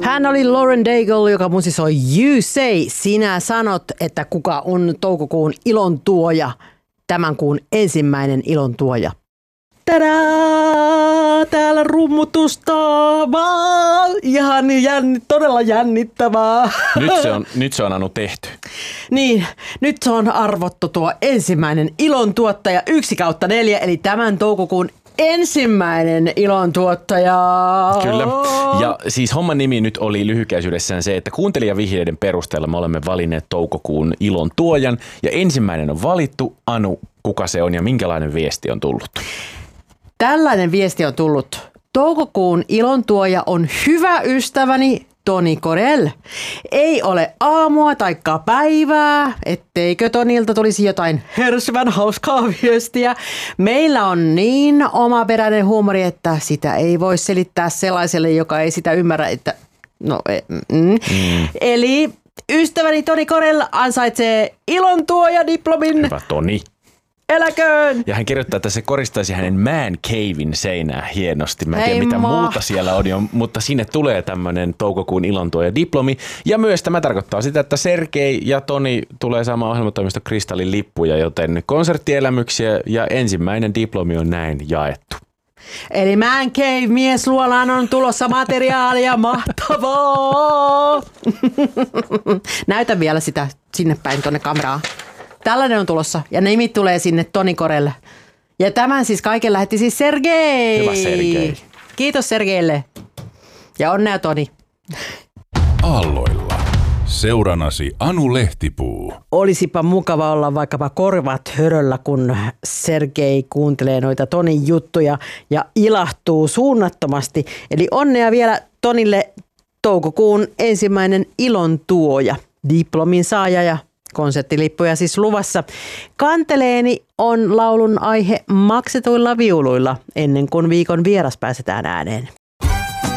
Hän oli Lauren Daigle, joka musisoi You Say. Sinä sanot, että kuka on toukokuun ilontuoja, tämän kuun ensimmäinen ilontuoja. Tadaa! Täällä rummutusta vaan. Ihan todella jännittävää. Nyt se on Anu tehty. Niin, nyt se on arvottu tuo ensimmäinen ilontuottaja 1/4, eli tämän toukokuun ensimmäinen ilontuottaja. Kyllä. Ja siis homman nimi nyt oli lyhykäisyydessään se, että kuuntelijavihjeiden perusteella me olemme valinneet toukokuun ilontuojan. Ja ensimmäinen on valittu. Anu, kuka se on ja minkälainen viesti on tullut? Tällainen viesti on tullut. Toukokuun ilontuoja on hyvä ystäväni Toni Korell. Ei ole aamua taikka päivää, etteikö Tonilta tulisi jotain hersyvän hauskaa viestiä. Meillä on niin omaperäinen huumori, että sitä ei voi selittää sellaiselle, joka ei sitä ymmärrä, että Eli ystäväni Toni Korell ansaitsee ilontuoja-diplomin. Hyvä Toni. Eläköön! Ja hän kirjoittaa, että se koristaisi hänen man cavein seinää hienosti. Mä en tiedä, mitä muuta siellä on, mutta sinne tulee tämmöinen toukokuun ilontuoja diplomi. Ja myös tämä tarkoittaa sitä, että Sergei ja Toni tulee saamaan ohjelmatoimisto Kristallin lippuja, joten konserttielämyksiä ja ensimmäinen diplomi on näin jaettu. Eli Man Cave miesluolaan on tulossa materiaalia, mahtavaa! Näytä vielä sitä sinne päin tuonne kameraan. Tällainen on tulossa ja nimi tulee sinne Toni Korelle. Ja tämän siis kaiken lähetti siis Sergei. Hyvä Sergei. Kiitos Sergeille. Ja onnea Toni. Aalloilla. Seuranasi Anu Lehtipuu. Olisipa mukava olla vaikkapa korvat höröllä, kun Sergei kuuntelee noita Tonin juttuja ja ilahtuu suunnattomasti. Eli onnea vielä Tonille toukokuun ensimmäinen ilontuoja, diplomin saaja ja konserttilippuja siis luvassa. Kanteleeni on laulun aihe maksetuilla viuluilla ennen kuin viikon vieras pääsetään ääneen.